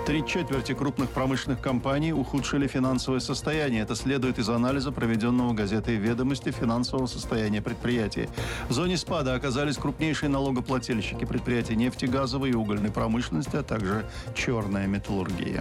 3/4 крупных промышленных компаний ухудшили финансовое состояние. Это следует из анализа, проведенного газетой «Ведомости» финансового состояния предприятий. В зоне спада оказались крупнейшие налогоплательщики предприятий нефтегазовой и угольной промышленности, а также черная металлургия.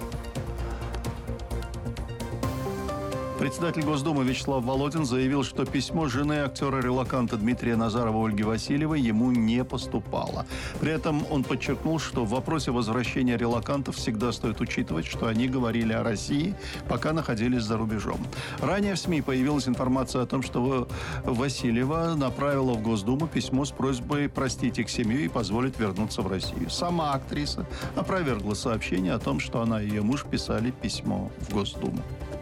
Председатель Госдумы Вячеслав Володин заявил, что письмо жены актера-релаканта Дмитрия Назарова Ольги Васильевой ему не поступало. При этом он подчеркнул, что в вопросе возвращения релакантов всегда стоит учитывать, что они говорили о России, пока находились за рубежом. Ранее в СМИ появилась информация о том, что Васильева направила в Госдуму письмо с просьбой простить их семью и позволить вернуться в Россию. Сама актриса опровергла сообщение о том, что она и ее муж писали письмо в Госдуму.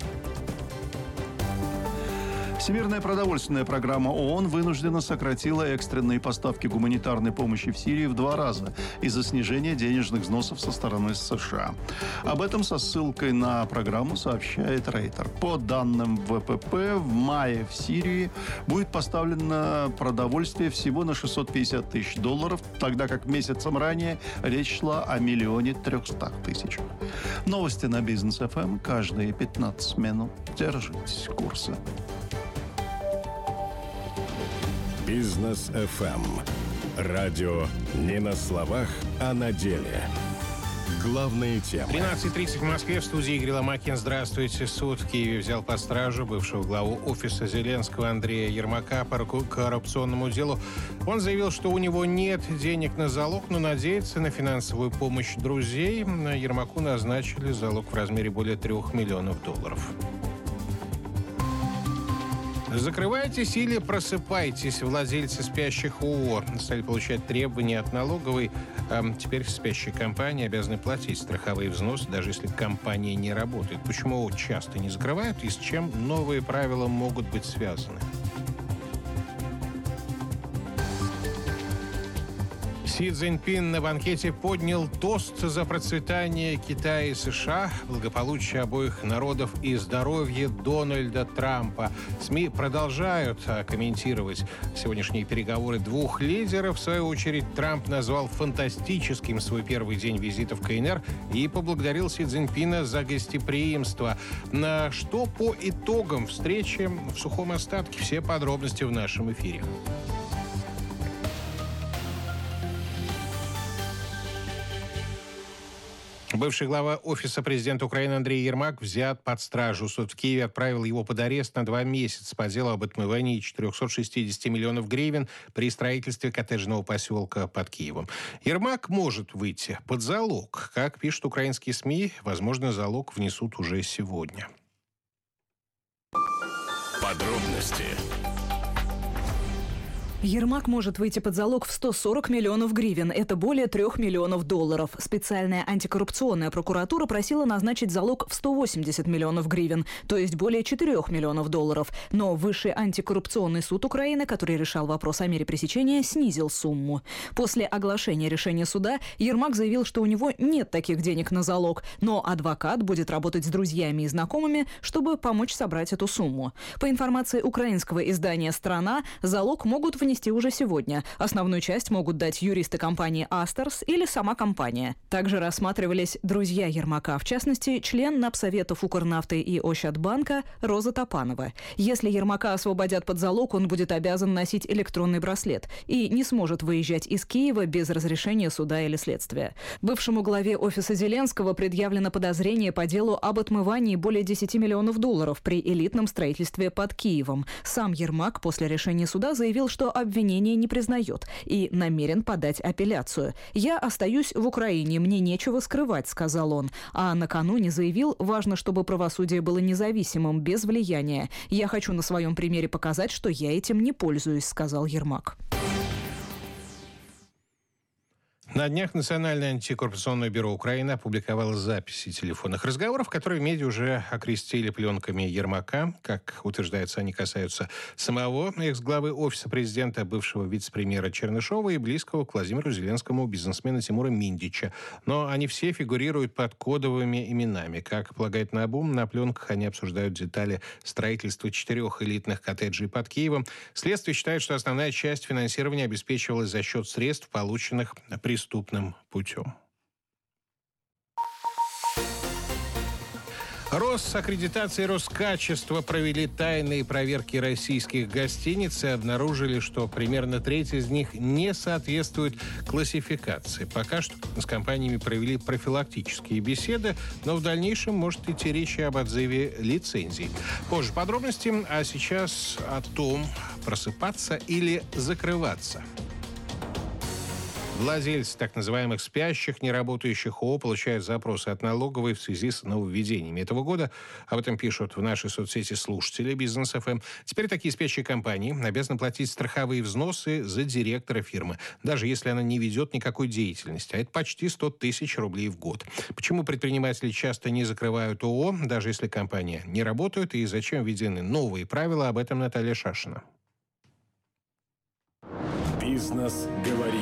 Всемирная продовольственная программа ООН вынуждена сократила экстренные поставки гуманитарной помощи в Сирии в 2 раза из-за снижения денежных взносов со стороны США. Об этом со ссылкой на программу сообщает Рейтер. По данным ВПП, в мае в Сирии будет поставлено продовольствие всего на $650 тысяч, тогда как месяцем ранее речь шла о 1 300 000. Новости на Бизнес ФМ каждые 15 минут. Держитесь курса. Бизнес ФМ. Радио не на словах, а на деле. Главные темы. 13:30 в Москве. В студии Игорь Ломакин. Здравствуйте. Суд в Киеве взял под стражу бывшего главу офиса Зеленского Андрея Ермака по коррупционному делу. Он заявил, что у него нет денег на залог, но надеется на финансовую помощь друзей. Ермаку назначили залог в размере более $3 миллионов. Закрывайтесь или просыпайтесь. Владельцы спящих ООО стали получать требования от налоговой. Теперь спящие компании обязаны платить страховые взносы, даже если компания не работает. Почему часто не закрывают и с чем новые правила могут быть связаны? Си Цзиньпин на банкете поднял тост за процветание Китая и США, благополучие обоих народов и здоровье Дональда Трампа. СМИ продолжают комментировать сегодняшние переговоры двух лидеров. В свою очередь, Трамп назвал фантастическим свой первый день визита в КНР и поблагодарил Си Цзиньпина за гостеприимство. На что по итогам встречи в сухом остатке? Все подробности в нашем эфире. Бывший глава Офиса президента Украины Андрей Ермак взят под стражу. Суд в Киеве отправил его под арест на 2 месяца по делу об отмывании 460 миллионов гривен при строительстве коттеджного поселка под Киевом. Ермак может выйти под залог. Как пишут украинские СМИ, возможно, залог внесут уже сегодня. Подробности. Ермак может выйти под залог в 140 миллионов гривен. Это более $3 миллионов. Специальная антикоррупционная прокуратура просила назначить залог в 180 миллионов гривен, то есть более $4 миллионов. Но Высший антикоррупционный суд Украины, который решал вопрос о мере пресечения, снизил сумму. После оглашения решения суда Ермак заявил, что у него нет таких денег на залог, но адвокат будет работать с друзьями и знакомыми, чтобы помочь собрать эту сумму. По информации украинского издания «Страна», залог могут внести уже сегодня. Основную часть могут дать юристы компании «Астерс» или сама компания. Также рассматривались друзья Ермака, в частности, член Напсоветов Укрнафты и Ощадбанка Роза Топанова. Если Ермака освободят под залог, он будет обязан носить электронный браслет и не сможет выезжать из Киева без разрешения суда или следствия. Бывшему главе офиса Зеленского предъявлено подозрение по делу об отмывании более $10 миллионов при элитном строительстве под Киевом. Сам Ермак после решения суда заявил, что обвинение не признает и намерен подать апелляцию. «Я остаюсь в Украине, мне нечего скрывать», — сказал он. А накануне заявил, важно, чтобы правосудие было независимым, без влияния. «Я хочу на своем примере показать, что я этим не пользуюсь», — сказал Ермак. На днях Национальное антикоррупционное бюро Украины опубликовало записи телефонных разговоров, которые медиа уже окрестили пленками Ермака. Как утверждается, они касаются самого экс-главы Офиса президента, бывшего вице-премьера Чернышова и близкого к Владимиру Зеленскому бизнесмена Тимура Миндича. Но они все фигурируют под кодовыми именами. Как полагает Набум, на пленках они обсуждают детали строительства 4 элитных коттеджей под Киевом. Следствие считает, что основная часть финансирования обеспечивалась за счет средств, полученных преступным путем. Росаккредитация и Роскачество провели тайные проверки российских гостиниц и обнаружили, что примерно треть из них не соответствует классификации. Пока что с компаниями провели профилактические беседы, но в дальнейшем может идти речь об отзыве лицензий. Позже подробности, а сейчас о том, просыпаться или закрываться. Владельцы так называемых спящих, неработающих ООО получают запросы от налоговой в связи с нововведениями этого года. Об этом пишут в нашей соцсети слушатели Бизнес ФМ. Теперь такие спящие компании обязаны платить страховые взносы за директора фирмы, даже если она не ведет никакой деятельности. А это почти 100 тысяч рублей в год. Почему предприниматели часто не закрывают ООО, даже если компания не работает, и зачем введены новые правила, об этом Наталья Шашина. Бизнес говорит.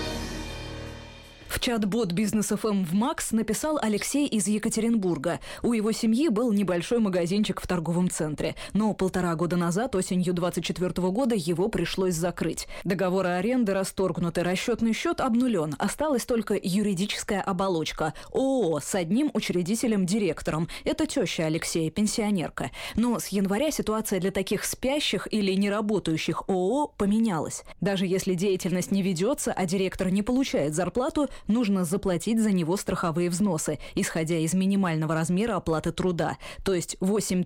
В чат-бот Бизнес ФМ в Макс написал Алексей из Екатеринбурга. У его семьи был небольшой магазинчик в торговом центре. Но 1,5 года назад, осенью 2024 года, его пришлось закрыть. Договоры аренды расторгнуты, расчетный счет обнулен. Осталась только юридическая оболочка. ООО с одним учредителем-директором. Это теща Алексея, пенсионерка. Но с января ситуация для таких спящих или неработающих ООО поменялась. Даже если деятельность не ведется, а директор не получает зарплату, нужно заплатить за него страховые взносы, исходя из минимального размера оплаты труда, то есть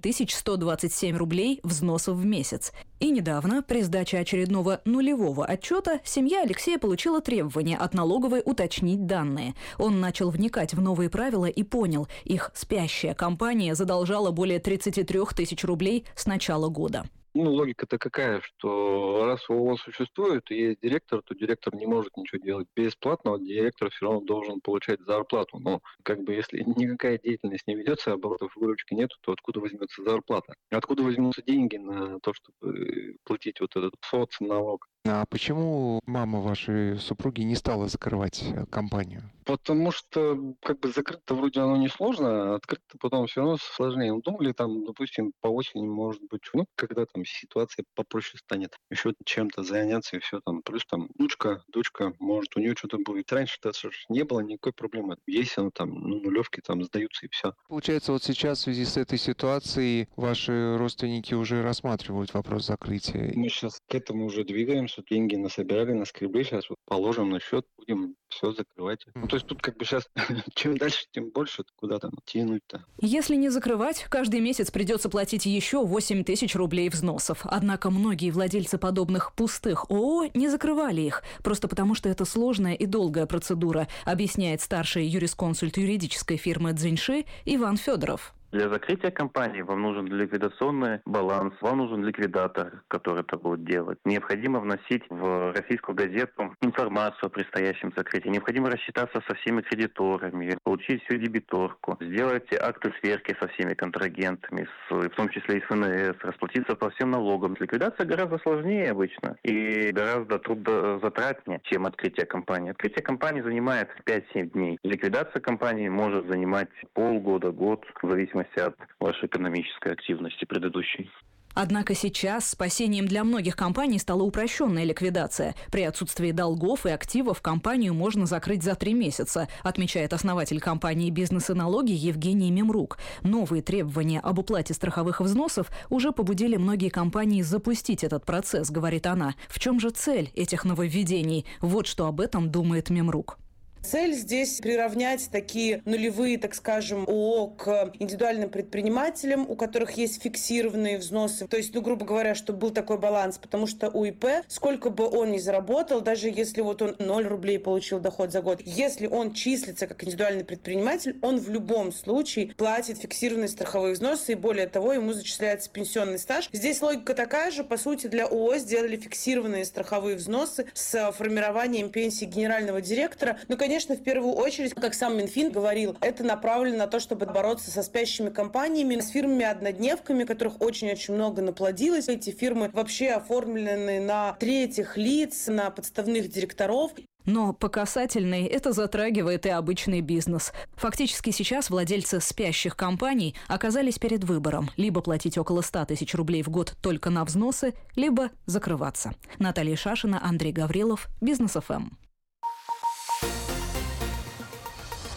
8127 рублей взносов в месяц. И недавно, при сдаче очередного нулевого отчета, семья Алексея получила требование от налоговой уточнить данные. Он начал вникать в новые правила и понял, их спящая компания задолжала более 33 тысяч рублей с начала года. Логика-то какая, что раз ООО существует и есть директор, то директор не может ничего делать бесплатно, директор все равно должен получать зарплату. Но если никакая деятельность не ведется, оборотов выручки нету, то откуда возьмется зарплата? Откуда возьмутся деньги на то, чтобы платить вот этот соцналог? А почему мама вашей супруги не стала закрывать компанию? Потому что закрыть-то вроде оно несложно, а открыть-то потом все равно сложнее. Думали допустим, по осени, может быть, когда ситуация попроще станет, еще чем-то заняться и все там. Плюс дочка, может, у нее что-то будет. Раньше-то не было никакой проблемы. Есть она нулевки сдаются и все. Получается, вот сейчас в связи с этой ситуацией ваши родственники уже рассматривают вопрос закрытия. Мы сейчас к этому уже двигаемся, деньги насобирали, наскребли, сейчас положим на счет, будем все закрывать. То есть тут сейчас чем дальше, тем больше, куда тянуть-то. Если не закрывать, каждый месяц придется платить еще 8 тысяч рублей взносов. Однако многие владельцы подобных пустых ООО не закрывали их, просто потому что это сложная и долгая процедура, объясняет старший юрисконсульт юридической фирмы «Цзиньши» Иван Федоров. Для закрытия компании вам нужен ликвидационный баланс, вам нужен ликвидатор, который это будет делать. Необходимо вносить в российскую газету информацию о предстоящем закрытии. Необходимо рассчитаться со всеми кредиторами, получить всю дебиторку, сделать акты сверки со всеми контрагентами, в том числе и ФНС, расплатиться по всем налогам. Ликвидация гораздо сложнее обычно и гораздо трудозатратнее, чем открытие компании. Открытие компании занимает 5-7 дней. Ликвидация компании может занимать полгода, год, в зависимости от вашей экономической активности предыдущей. Однако сейчас спасением для многих компаний стала упрощенная ликвидация. При отсутствии долгов и активов компанию можно закрыть за 3 месяца, отмечает основатель компании «Бизнес и налоги» Евгений Мемрук. Новые требования об уплате страховых взносов уже побудили многие компании запустить этот процесс, говорит она. В чем же цель этих нововведений? Вот что об этом думает Мемрук. Цель здесь приравнять такие нулевые, так скажем, ООО к индивидуальным предпринимателям, у которых есть фиксированные взносы. То есть, грубо говоря, чтобы был такой баланс, потому что у ИП, сколько бы он ни заработал, даже если он 0 рублей получил доход за год, если он числится как индивидуальный предприниматель, он в любом случае платит фиксированные страховые взносы, и более того, ему зачисляется пенсионный стаж. Здесь логика такая же. По сути, для ООО сделали фиксированные страховые взносы с формированием пенсии генерального директора. Конечно, в первую очередь, как сам Минфин говорил, это направлено на то, чтобы бороться со спящими компаниями, с фирмами-однодневками, которых очень-очень много наплодилось. Эти фирмы вообще оформлены на третьих лиц, на подставных директоров. Но по касательной это затрагивает и обычный бизнес. Фактически сейчас владельцы спящих компаний оказались перед выбором. Либо платить около 100 тысяч рублей в год только на взносы, либо закрываться. Наталья Шашина, Андрей Гаврилов, Бизнес ФМ.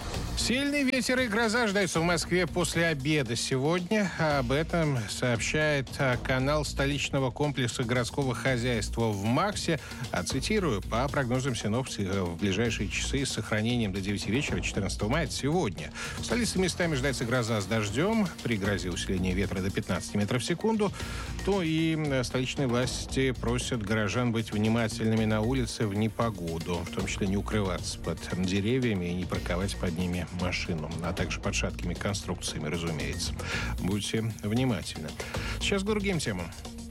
Сильный ветер и гроза ожидаются в Москве после обеда сегодня. Об этом сообщает канал столичного комплекса городского хозяйства в МАКСе. Цитирую, по прогнозам синоптиков, в ближайшие часы с сохранением до 9 вечера 14 мая, это сегодня. В столице местами ожидается гроза с дождем. При грозе усиление ветра до 15 метров в секунду. То и столичные власти просят горожан быть внимательными на улице в непогоду. В том числе не укрываться под деревьями и не парковать под ними машину, а также под шаткими конструкциями, разумеется. Будьте внимательны. Сейчас к другим темам.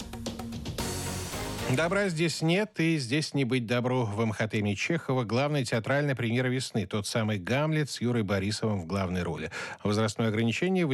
Добра здесь нет, и здесь не быть добру. В МХТ имени Чехова главная театральная премьера весны. Тот самый «Гамлет» с Юрой Борисовым в главной роли. Возрастное ограничение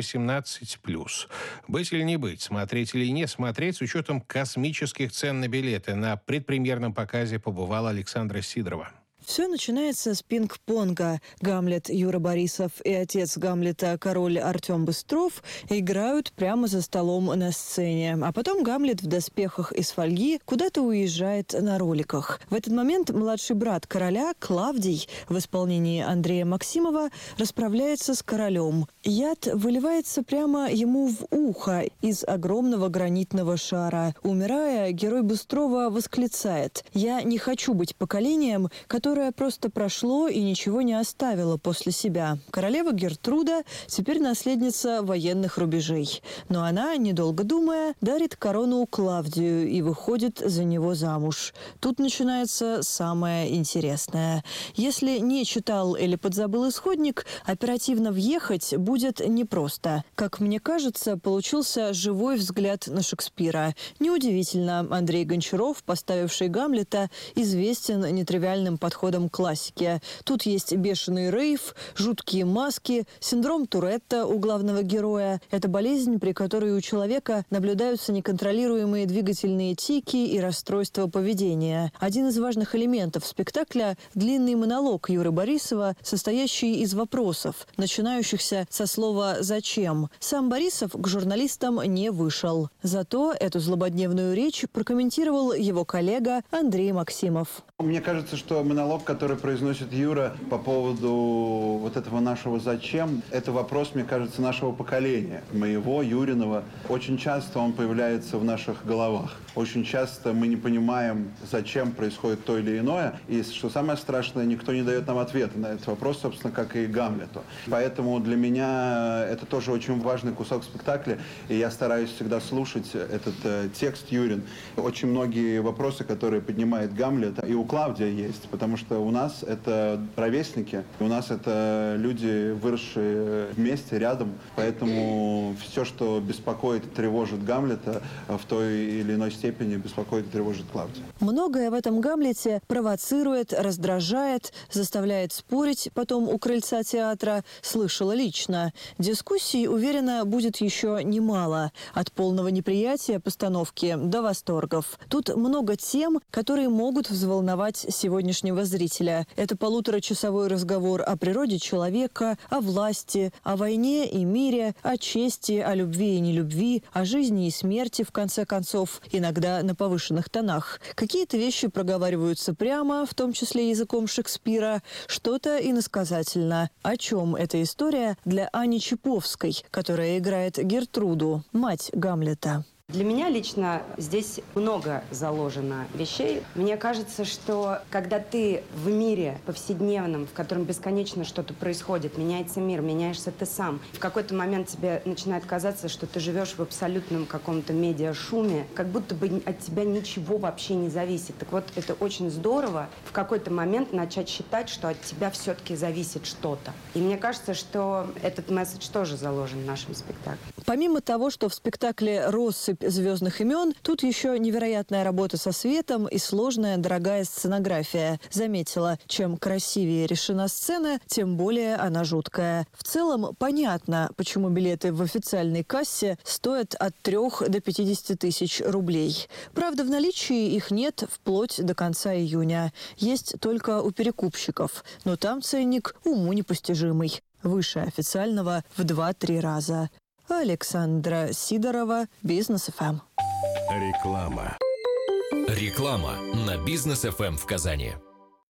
18+. Быть или не быть, смотреть или не смотреть, с учетом космических цен на билеты. На предпремьерном показе побывала Александра Сидорова. Все начинается с пинг-понга. Гамлет Юра Борисов и отец Гамлета, король Артем Быстров, играют прямо за столом на сцене. А потом Гамлет в доспехах из фольги куда-то уезжает на роликах. В этот момент младший брат короля, Клавдий, в исполнении Андрея Максимова, расправляется с королем. Яд выливается прямо ему в ухо из огромного гранитного шара. Умирая, герой Быстрова восклицает: «Я не хочу быть поколением, которое просто прошло и ничего не оставило после себя». Королева Гертруда теперь наследница военных рубежей. Но она, недолго думая, дарит корону Клавдию и выходит за него замуж. Тут начинается самое интересное. Если не читал или подзабыл исходник, оперативно въехать будет непросто. Как мне кажется, получился живой взгляд на Шекспира. Неудивительно, Андрей Гончаров, поставивший Гамлета, известен нетривиальным подходом к классике. Тут есть бешеный рейв, жуткие маски, синдром Туретта у главного героя. Это болезнь, при которой у человека наблюдаются неконтролируемые двигательные тики и расстройства поведения. Один из важных элементов спектакля – длинный монолог Юры Борисова, состоящий из вопросов, начинающихся со слова «зачем?». Сам Борисов к журналистам не вышел. Зато эту злободневную речь прокомментировал его коллега Андрей Максимов. Мне кажется, что монолог, который произносит Юра по поводу вот этого нашего «зачем», это вопрос, мне кажется, нашего поколения, моего, Юриного. Очень часто он появляется в наших головах. Очень часто мы не понимаем, зачем происходит то или иное. И, что самое страшное, никто не дает нам ответа на этот вопрос, собственно, как и Гамлету. Поэтому для меня это тоже очень важный кусок спектакля. И я стараюсь всегда слушать этот текст Юрин. Очень многие вопросы, которые поднимает Гамлет, и у Клавдия есть. Потому что у нас это ровесники, у нас это люди, выросшие вместе, рядом. Поэтому все, что беспокоит и тревожит Гамлета, в той или иной степени беспокоит и тревожит Клавдия. Многое в этом Гамлете провоцирует, раздражает, заставляет спорить потом у крыльца театра. Слышала лично. Дискуссий, уверена, будет еще немало. От полного неприятия постановки до восторгов. Тут много тем, которые могут взволновать сегодняшнего зрителя. Это полуторачасовой разговор о природе человека, о власти, о войне и мире, о чести, о любви и нелюбви, о жизни и смерти, в конце концов, иногда на повышенных тонах. Какие-то вещи проговариваются прямо, в том числе языком Шекспира, что-то иносказательно. О чем эта история для Ани Чиповской, которая играет Гертруду, мать Гамлета? Для меня лично здесь много заложено вещей. Мне кажется, что когда ты в мире повседневном, в котором бесконечно что-то происходит, меняется мир, меняешься ты сам, в какой-то момент тебе начинает казаться, что ты живешь в абсолютном каком-то медиашуме, как будто бы от тебя ничего вообще не зависит. Так вот, это очень здорово в какой-то момент начать считать, что от тебя все-таки зависит что-то. И мне кажется, что этот месседж тоже заложен в нашем спектакле. Помимо того, что в спектакле «Россыпь звездных имен», тут еще невероятная работа со светом и сложная дорогая сценография. Заметила, чем красивее решена сцена, тем более она жуткая. В целом, понятно, почему билеты в официальной кассе стоят от 3 до 50 тысяч рублей. Правда, в наличии их нет вплоть до конца июня. Есть только у перекупщиков. Но там ценник уму непостижимый. Выше официального в 2-3 раза. Александра Сидорова, Бизнес ФМ. Реклама. Реклама на Бизнес ФМ в Казани.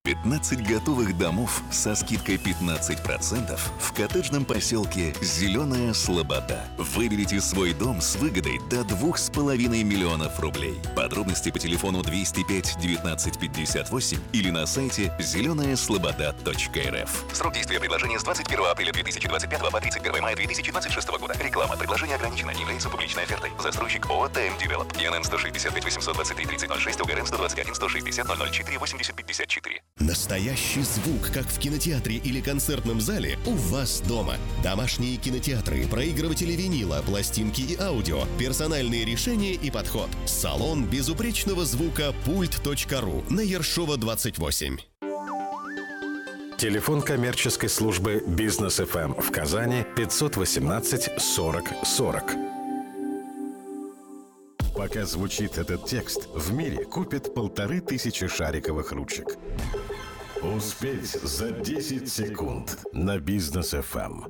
15 готовых домов со скидкой 15% в коттеджном поселке «Зеленая Слобода». Выберите свой дом с выгодой до 2,5 миллионов рублей. Подробности по телефону 205 19 58 или на сайте зеленаяслобода.рф. Срок действия предложения с 21 апреля 2025 по 31 мая 2026 года. Реклама. Предложение ограничено. Не является публичной офертой. Застройщик ООО «ТМ Девелоп». ИНН 165 823 3006, УГРН 121 160 004 80 54. Настоящий звук, как в кинотеатре или концертном зале, у вас дома. Домашние кинотеатры, проигрыватели винила, пластинки и аудио, персональные решения и подход. Салон безупречного звука «Пульт.ру» на Ершова 28. Телефон коммерческой службы «Бизнес ФМ» в Казани 518 40 40. Пока звучит этот текст, в мире купят 1500 шариковых ручек. Успеть за 10 секунд на Бизнес ФМ.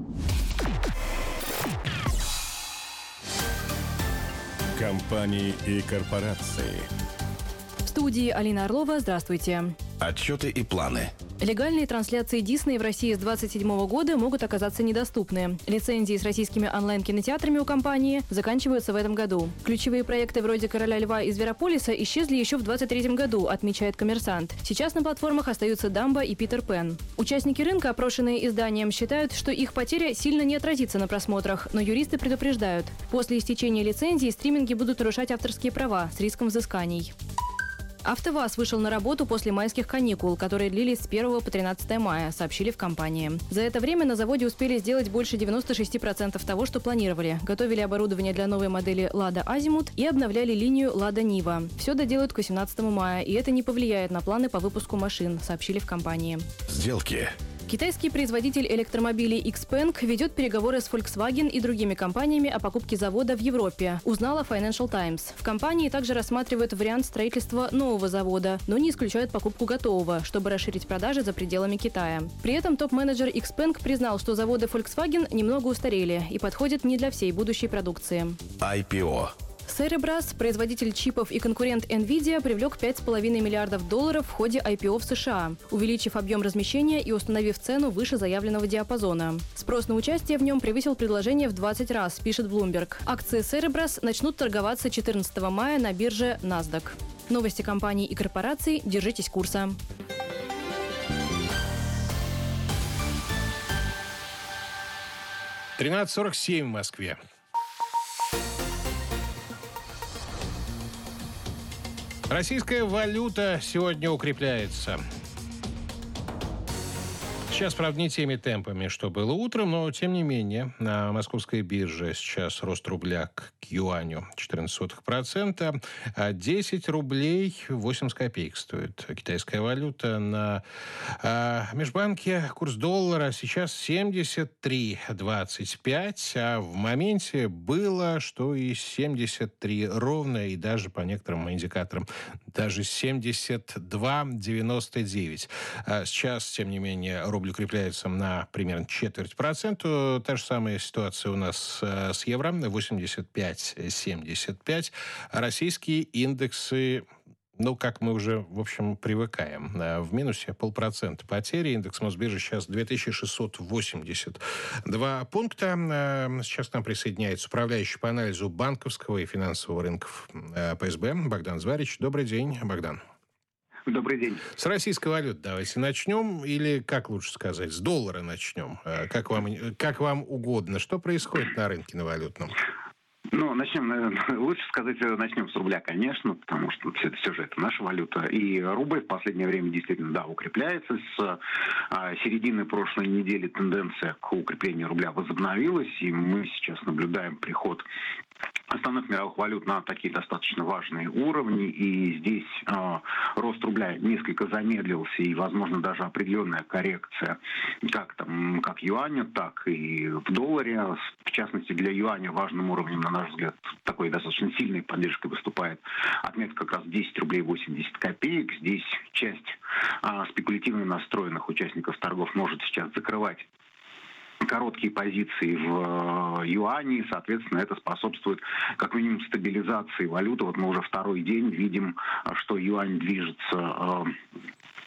Компании и корпорации. В студии Алина Орлова. Здравствуйте. Отчеты и планы. Легальные трансляции Disney в России с 2027 года могут оказаться недоступны. Лицензии с российскими онлайн-кинотеатрами у компании заканчиваются в этом году. Ключевые проекты вроде «Короля льва» и «Зверополиса» исчезли еще в 2023 году, отмечает «Коммерсант». Сейчас на платформах остаются «Дамбо» и «Питер Пен». Участники рынка, опрошенные изданием, считают, что их потеря сильно не отразится на просмотрах, но юристы предупреждают. После истечения лицензии стриминги будут нарушать авторские права с риском взысканий. АвтоВАЗ вышел на работу после майских каникул, которые длились с 1 по 13 мая, сообщили в компании. За это время на заводе успели сделать больше 96% того, что планировали. Готовили оборудование для новой модели «Лада Азимут» и обновляли линию «Лада Нива». Все доделают к 18 мая, и это не повлияет на планы по выпуску машин, сообщили в компании. Сделки. Китайский производитель электромобилей XPeng ведет переговоры с Volkswagen и другими компаниями о покупке завода в Европе, узнала Financial Times. В компании также рассматривают вариант строительства нового завода, но не исключают покупку готового, чтобы расширить продажи за пределами Китая. При этом топ-менеджер XPeng признал, что заводы Volkswagen немного устарели и подходят не для всей будущей продукции. IPO. Cerebras, производитель чипов и конкурент NVIDIA, привлек $5,5 миллиардов в ходе IPO в США, увеличив объем размещения и установив цену выше заявленного диапазона. Спрос на участие в нем превысил предложение в 20 раз, пишет Bloomberg. Акции Cerebras начнут торговаться 14 мая на бирже NASDAQ. Новости компаний и корпораций. Держитесь курса. — 13:47 в Москве. Российская валюта сегодня укрепляется. Сейчас, правда, не теми темпами, что было утром, но, тем не менее, на московской бирже сейчас рост рубля к юаню 0,14%, а 10 рублей 80 копеек стоит китайская валюта. На межбанке курс доллара сейчас 73,25, а в моменте было, что и 73 ровно, и даже по некоторым индикаторам даже 72,99. Сейчас, тем не менее, рубль укрепляется на примерно 0,25%. Та же самая ситуация у нас с евро, 85,75. Российские индексы, как мы уже, в общем, привыкаем, в минусе 0,5% потери. Индекс Мосбиржи сейчас 2682 пункта. Сейчас к нам присоединяется управляющий по анализу банковского и финансового рынков ПСБ Богдан Зварич. Добрый день, Богдан. Добрый день. С российской валюты давайте начнем, или, как лучше сказать, с доллара начнем. Как вам угодно. Что происходит на рынке на валютном? Начнем, наверное, лучше сказать, начнем с рубля, конечно, потому что все же это наша валюта. И рубль в последнее время действительно, укрепляется. С середины прошлой недели тенденция к укреплению рубля возобновилась, и мы сейчас наблюдаем приход основных мировых валют на такие достаточно важные уровни, и здесь рост рубля несколько замедлился, и, возможно, даже определенная коррекция как юаня, так и в долларе. В частности, для юаня важным уровнем, на наш взгляд, такой достаточно сильной поддержкой выступает отметка как раз 10 рублей 80 копеек. Здесь часть спекулятивно настроенных участников торгов может сейчас закрывать короткие позиции в юане, соответственно, это способствует как минимум стабилизации валюты. Вот мы уже второй день видим, что юань движется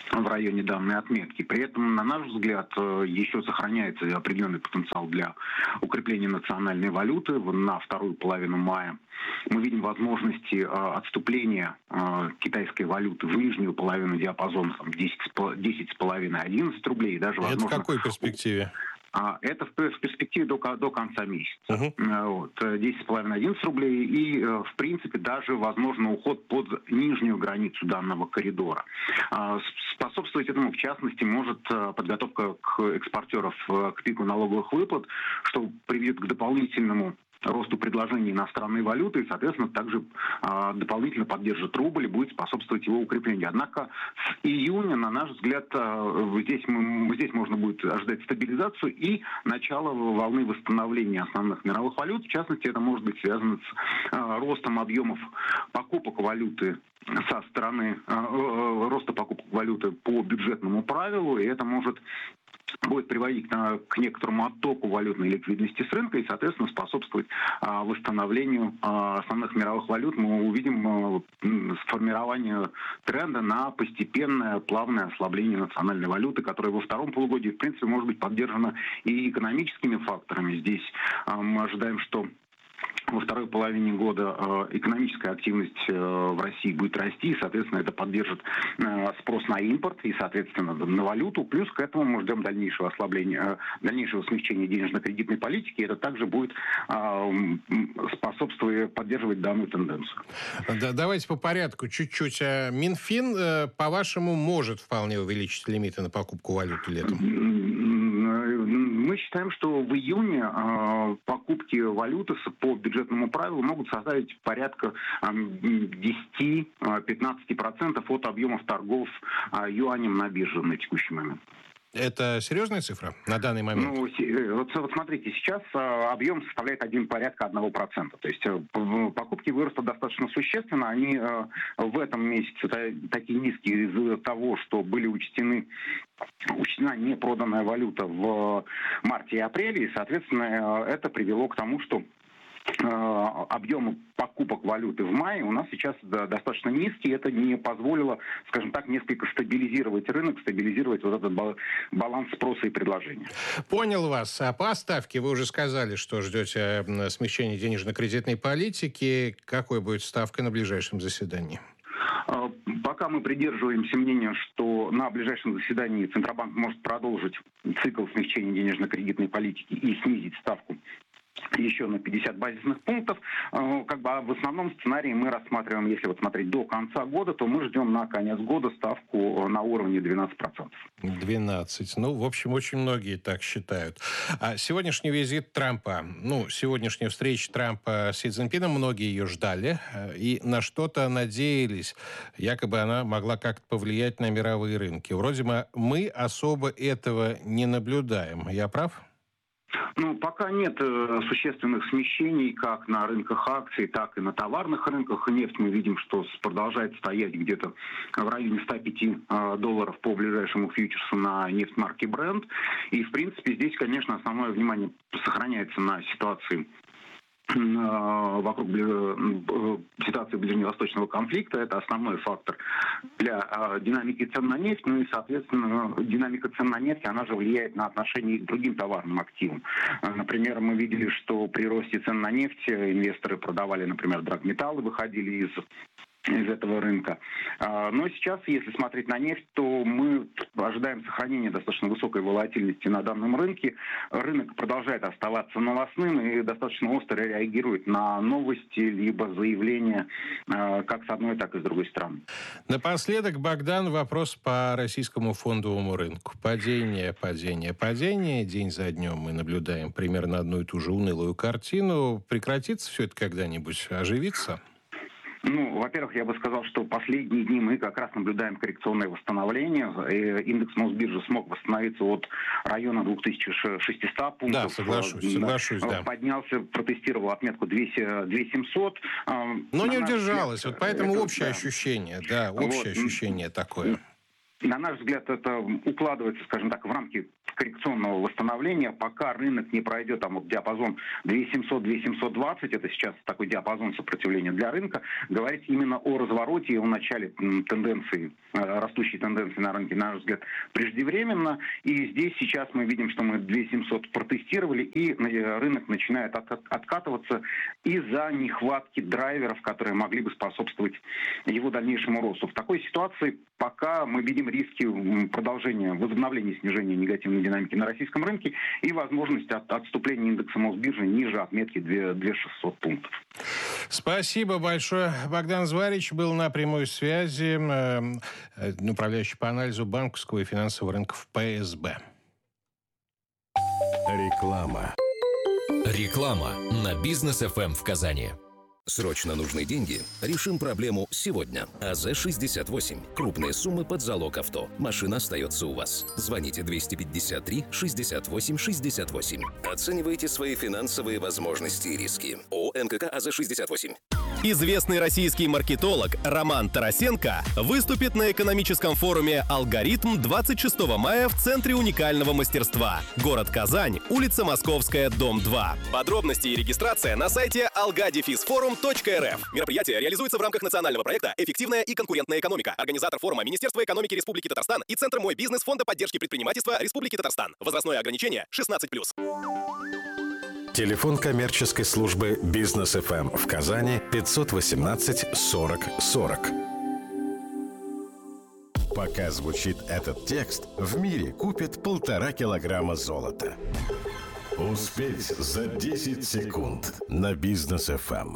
в районе данной отметки. При этом, на наш взгляд, еще сохраняется определенный потенциал для укрепления национальной валюты на вторую половину мая. Мы видим возможности отступления китайской валюты в нижнюю половину диапазона 10,5-11 рублей. Даже, возможно, это в какой перспективе? Это в перспективе до конца месяца. 10,5-11 рублей и, в принципе, даже, возможно, уход под нижнюю границу данного коридора. Способствовать этому, в частности, может подготовка экспортеров к пику налоговых выплат, что приведет к дополнительному росту предложений иностранной валюты и, соответственно, также дополнительно поддержит рубль и будет способствовать его укреплению. Однако с июня, на наш взгляд, здесь можно будет ожидать стабилизацию и начало волны восстановления основных мировых валют. В частности, это может быть связано с ростом объемов покупок валюты со стороны роста покупок валюты по бюджетному правилу, и это будет приводить к некоторому оттоку валютной ликвидности с рынка и, соответственно, способствовать восстановлению основных мировых валют. Мы увидим сформирование тренда на постепенное плавное ослабление национальной валюты, которое во втором полугодии, в принципе, может быть поддержано и экономическими факторами. Здесь мы ожидаем, что во второй половине года экономическая активность в России будет расти, и, соответственно, это поддержит спрос на импорт и, соответственно, на валюту. Плюс к этому мы ждем дальнейшего ослабления, дальнейшего смягчения денежно-кредитной политики, и это также будет способствовать поддерживать данную тенденцию. Да, давайте по порядку чуть-чуть. Минфин, по-вашему, может вполне увеличить лимиты на покупку валюты летом? Мы считаем, что в июне покупки валюты по бюджетному правилу могут составить порядка 10-15% от объемов торгов юанем на бирже на текущий момент. Это серьезная цифра на данный момент? Вот смотрите, сейчас объем составляет порядка 1%. То есть покупки вырастут достаточно существенно. Они в этом месяце такие низкие из-за того, что были учтена непроданная валюта в марте и апреле. И, соответственно, это привело к тому, что объемы покупок валюты в мае у нас сейчас достаточно низкие. Это не позволило, скажем так, несколько стабилизировать рынок, стабилизировать вот этот баланс спроса и предложения. Понял вас. А по ставке вы уже сказали, что ждете смягчения денежно-кредитной политики. Какой будет ставка на ближайшем заседании? Пока мы придерживаемся мнения, что на ближайшем заседании Центробанк может продолжить цикл смягчения денежно-кредитной политики и снизить ставку еще на 50 базисных пунктов. В основном сценарии мы рассматриваем, если смотреть до конца года, то мы ждем на конец года ставку на уровне 12%. 12. В общем, очень многие так считают. А сегодняшний визит Трампа, сегодняшняя встреча Трампа с Си Цзиньпином, многие ее ждали и на что-то надеялись. Якобы она могла как-то повлиять на мировые рынки. Вроде бы мы особо этого не наблюдаем. Я прав? Пока нет существенных смещений как на рынках акций, так и на товарных рынках. Нефть мы видим, что продолжает стоять где-то в районе $105 по ближайшему фьючерсу на нефть марки Brent. И, в принципе, здесь, конечно, основное внимание сохраняется на ситуации вокруг ситуации ближневосточного конфликта. Это основной фактор для динамики цен на нефть. И, соответственно, динамика цен на нефть, она же влияет на отношение к другим товарным активам. Например, мы видели, что при росте цен на нефть инвесторы продавали, например, драгметаллы, выходили из этого рынка. Но сейчас, если смотреть на нефть, то мы ожидаем сохранения достаточно высокой волатильности на данном рынке. Рынок продолжает оставаться новостным и достаточно остро реагирует на новости либо заявления как с одной, так и с другой стороны. Напоследок, Богдан, вопрос по российскому фондовому рынку. Падение. День за днем мы наблюдаем примерно одну и ту же унылую картину. Прекратится все это когда-нибудь? Оживится? Во-первых, я бы сказал, что последние дни мы как раз наблюдаем коррекционное восстановление. Индекс Мосбиржи смог восстановиться от района 2600 пунктов. Да, соглашусь, да. Поднялся, протестировал отметку 2700. Но не удержалось. Поэтому общее ощущение, ощущение такое. На наш взгляд, это укладывается, скажем так, в рамки коррекционного восстановления, пока рынок не пройдет там вот диапазон 2700-2720, это сейчас такой диапазон сопротивления для рынка, говорить именно о развороте и о начале тенденции, растущей тенденции на рынке, на наш взгляд, преждевременно. И здесь сейчас мы видим, что мы 2700 протестировали, и рынок начинает откатываться из-за нехватки драйверов, которые могли бы способствовать его дальнейшему росту. В такой ситуации пока мы видим риски продолжения, возобновления снижения негативной динамики на российском рынке и возможность отступления индекса Мосбиржи ниже отметки 2600 пунктов. Спасибо большое. Богдан Зварич был на прямой связи, управляющий по анализу банковского и финансового рынков ПСБ. Реклама. Реклама на Бизнес ФМ в Казани. Срочно нужны деньги? Решим проблему сегодня. АЗ-68. Крупные суммы под залог авто. Машина остается у вас. Звоните 253-68-68. Оценивайте свои финансовые возможности и риски. ООО НКК АЗ-68. Известный российский маркетолог Роман Тарасенко выступит на экономическом форуме «Алгоритм» 26 мая в Центре уникального мастерства. Город Казань, улица Московская, дом 2. Подробности и регистрация на сайте algadefisforum.rf. Мероприятие реализуется в рамках национального проекта «Эффективная и конкурентная экономика». Организатор форума — Министерство экономики Республики Татарстан и Центр «Мой бизнес» Фонда поддержки предпринимательства Республики Татарстан. Возрастное ограничение 16+. Телефон коммерческой службы «Бизнес ФМ» в Казани 518 40 40. Пока звучит этот текст, в мире купят 1,5 килограмма золота. Успеть за 10 секунд на «Бизнес ФМ».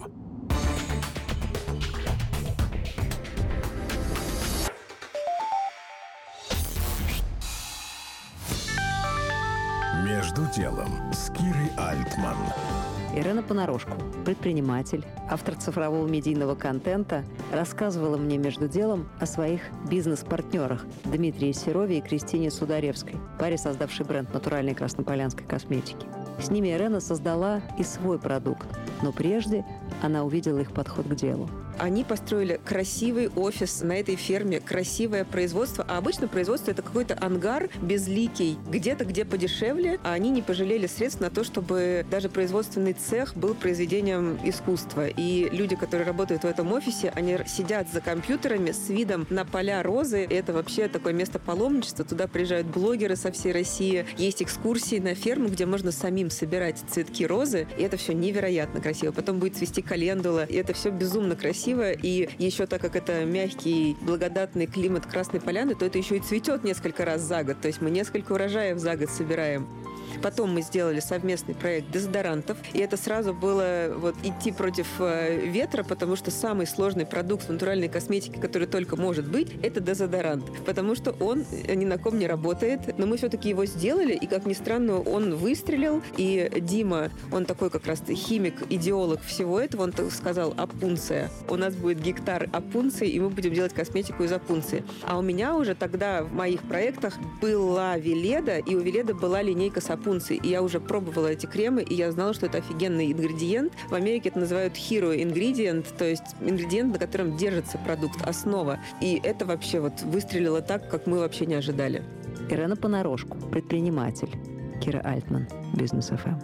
«Между делом» с Кирой Альтман. Ирена Понарошку, предприниматель, автор цифрового медийного контента, рассказывала мне между делом о своих бизнес-партнерах Дмитрии Серове и Кристине Сударевской, паре, создавшей бренд натуральной краснополянской косметики. С ними Ирена создала и свой продукт, но прежде она увидела их подход к делу. Они построили красивый офис на этой ферме, красивое производство. А обычно производство — это какой-то ангар безликий, где-то, где подешевле. А они не пожалели средств на то, чтобы даже производственный цех был произведением искусства. И люди, которые работают в этом офисе, они сидят за компьютерами с видом на поля розы. И это вообще такое место паломничества. Туда приезжают блогеры со всей России. Есть экскурсии на ферму, где можно самим собирать цветки розы. И это все невероятно красиво. Потом будет цвести календула. И это все безумно красиво. И еще так как это мягкий, благодатный климат Красной Поляны, то это еще и цветет несколько раз за год. То есть мы несколько урожаев за год собираем. Потом мы сделали совместный проект дезодорантов, и это сразу было вот идти против ветра, потому что самый сложный продукт в натуральной косметике, который только может быть, это дезодорант, потому что он ни на ком не работает, но мы все-таки его сделали, и, как ни странно, он выстрелил, и Дима, он такой как раз химик, идеолог всего этого, он сказал: опунция. У нас будет гектар опунции, и мы будем делать косметику из опунции. А у меня уже тогда в моих проектах была Веледа, и у Веледы была линейка с опунцией. И я уже пробовала эти кремы, и я знала, что это офигенный ингредиент. В Америке это называют hero ingredient, то есть ингредиент, на котором держится продукт, основа. И это вообще вот выстрелило так, как мы вообще не ожидали. Ирена Понарошку, предприниматель. Кира Альтман, Бизнес ФМ.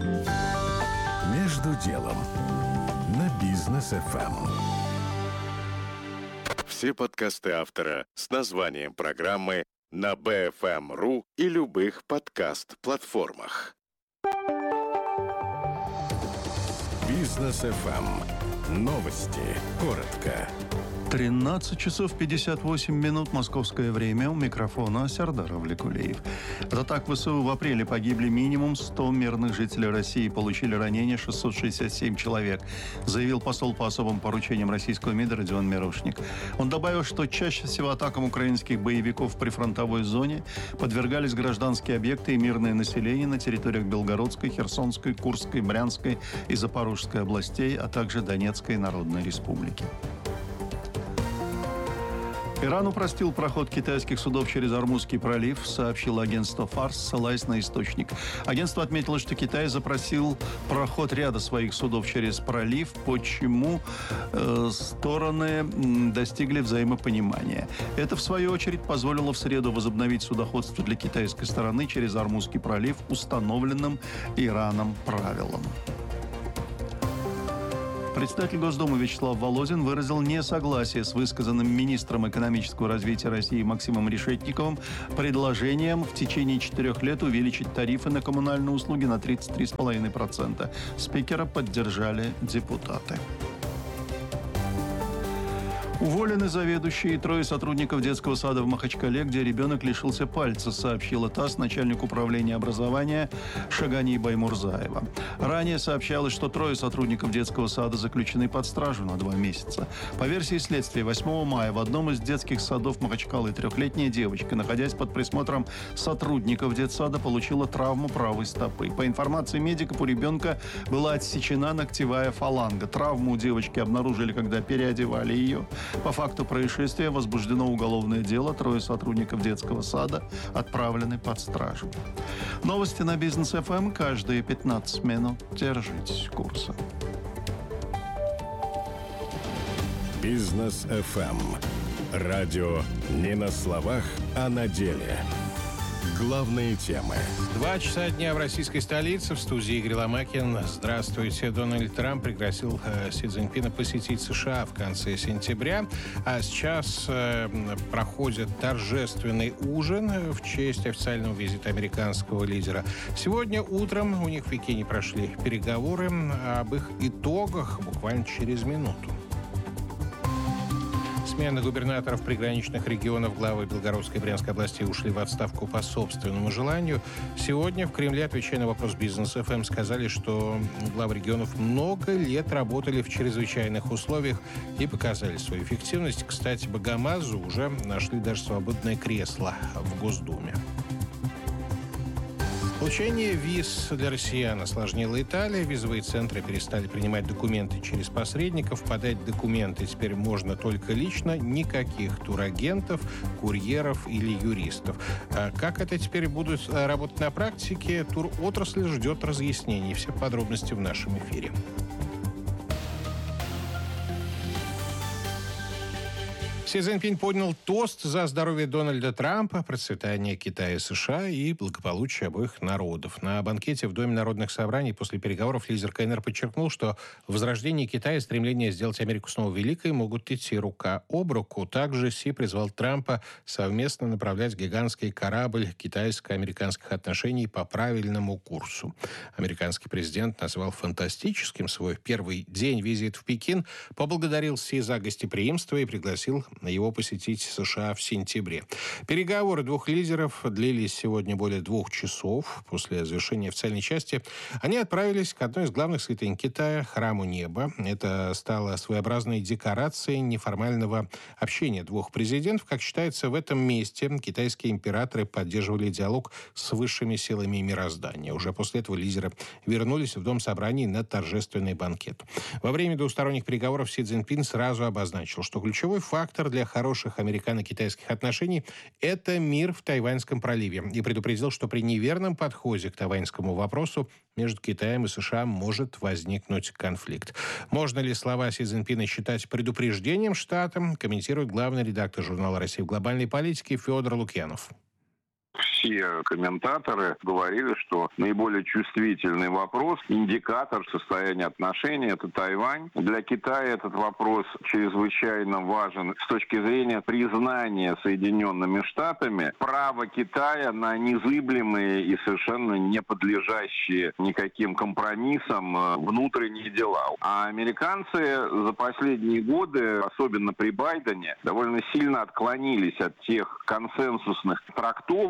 «Между делом» на Бизнес ФМ. Все подкасты автора с названием программы на BFM.ru и любых подкаст-платформах. Бизнес ФМ. Новости. Коротко. 13 часов 58 минут московское время. У микрофона Сердар Авликулеев. От атак ВСУ в апреле погибли минимум 100 мирных жителей России. Получили ранения 667 человек, заявил посол по особым поручениям российского МИДа Родион Мирошник. Он добавил, что чаще всего атакам украинских боевиков в прифронтовой зоне подвергались гражданские объекты и мирное население на территориях Белгородской, Херсонской, Курской, Брянской и Запорожской областей, а также Донецкой Народной Республики. Иран упростил проход китайских судов через Ормузский пролив, сообщило агентство ФАРС, ссылаясь на источник. Агентство отметило, что Китай запросил проход ряда своих судов через пролив, почему стороны достигли взаимопонимания. Это, в свою очередь, позволило в среду возобновить судоходство для китайской стороны через Ормузский пролив установленным Ираном правилам. Председатель Госдумы Вячеслав Володин выразил несогласие с высказанным министром экономического развития России Максимом Решетниковым предложением в течение 4 лет увеличить тарифы на коммунальные услуги на 33,5%. Спикера поддержали депутаты. Уволены заведующие и 3 сотрудников детского сада в Махачкале, где ребенок лишился пальца, сообщила ТАСС начальник управления образования Шагани Баймурзаева. Ранее сообщалось, что 3 сотрудников детского сада заключены под стражу на 2 месяца. По версии следствия, 8 мая в одном из детских садов Махачкалы 3-летняя девочка, находясь под присмотром сотрудников детсада, получила травму правой стопы. По информации медиков, у ребенка была отсечена ногтевая фаланга. Травму у девочки обнаружили, когда переодевали ее. По факту происшествия возбуждено уголовное дело. 3 сотрудников детского сада отправлены под стражу. Новости на Бизнес ФМ каждые 15 минут. Держитесь курса. Бизнес ФМ. Радио не на словах, а на деле. Главные темы. 2 часа дня в российской столице. В студии Игорь Ломакин. Здравствуйте. Дональд Трамп пригласил Си Цзиньпина посетить США в конце сентября. А сейчас проходит торжественный ужин в честь официального визита американского лидера. Сегодня утром у них в Пекине прошли переговоры. Об их итогах буквально через минуту. Смены губернаторов приграничных регионов главы Белгородской и Брянской областей ушли в отставку по собственному желанию. Сегодня в Кремле, отвечая на вопрос Бизнес ФМ, сказали, что главы регионов много лет работали в чрезвычайных условиях и показали свою эффективность. Кстати, Богомазу уже нашли даже свободное кресло в Госдуме. Получение виз для россиян осложнила Италия. Визовые центры перестали принимать документы через посредников. Подать документы теперь можно только лично. Никаких турагентов, курьеров или юристов. А как это теперь будет работать на практике? Туротрасль ждет разъяснений. Все подробности в нашем эфире. Си Цзиньпин поднял тост за здоровье Дональда Трампа, процветание Китая и США и благополучие обоих народов. На банкете в Доме народных собраний после переговоров лидер КНР подчеркнул, что возрождение Китая и стремление сделать Америку снова великой могут идти рука об руку. Также Си призвал Трампа совместно направлять гигантский корабль китайско-американских отношений по правильному курсу. Американский президент назвал фантастическим свой первый день визита в Пекин, поблагодарил Си за гостеприимство и пригласил его посетить США в сентябре. Переговоры 2 лидеров длились сегодня более 2 часов. После завершения официальной части они отправились к одной из главных святынь Китая, храму неба. Это стало своеобразной декорацией неформального общения 2 президентов. Как считается, в этом месте китайские императоры поддерживали диалог с высшими силами мироздания. Уже после этого лидеры вернулись в Дом собраний на торжественный банкет. Во время двусторонних переговоров Си Цзиньпин сразу обозначил, что ключевой фактор для хороших американо-китайских отношений – это мир в Тайваньском проливе. И предупредил, что при неверном подходе к тайваньскому вопросу между Китаем и США может возникнуть конфликт. Можно ли слова Си Цзиньпина считать предупреждением Штатам, комментирует главный редактор журнала «Россия в глобальной политике» Федор Лукьянов. Все комментаторы говорили, что наиболее чувствительный вопрос, индикатор состояния отношений – это Тайвань. Для Китая этот вопрос чрезвычайно важен с точки зрения признания Соединенными Штатами права Китая на незыблемые и совершенно не подлежащие никаким компромиссам внутренние дела. А американцы за последние годы, особенно при Байдене, довольно сильно отклонились от тех консенсусных трактовок,